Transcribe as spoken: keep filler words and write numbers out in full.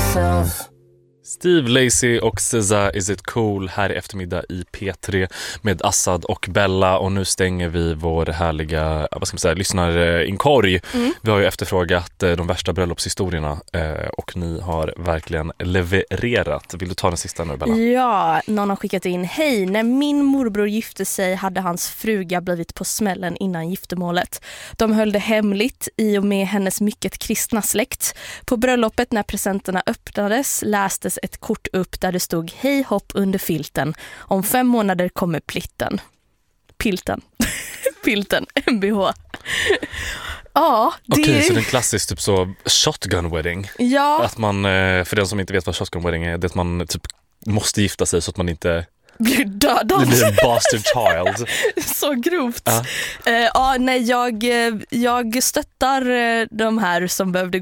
myself. Steve Lacy och S Z A Is It Cool här i eftermiddag i P tre med Assad och Bella, och nu stänger vi vår härliga, vad ska man säga, lyssnarinkorg. Mm. Vi har ju efterfrågat de värsta bröllopshistorierna och ni har verkligen levererat. Vill du ta den sista nu, Bella? Ja, någon har skickat in: hej, när min morbror gifte sig hade hans fruga blivit på smällen innan giftermålet. De höll det hemligt i och med hennes mycket kristna släkt. På bröllopet när presenterna öppnades lästes ett kort upp där det stod: hej hopp under filten. Om fem månader kommer plitten. Pilten. Pilten. M B H. Ja, det... Okej, så det är en klassisk typ så shotgun wedding. Ja. Att man, för den som inte vet vad shotgun wedding är, det är att man typ måste gifta sig så att man inte blir dödad. Det blir en bastard child. Så grovt. Ja. Uh, ja, nej, jag, jag stöttar de här som behövde